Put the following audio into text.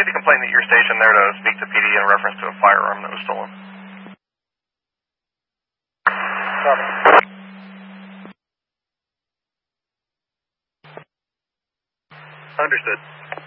received a complaint that you're stationed there to speak to PD in reference to a firearm that was stolen. Copy. Understood.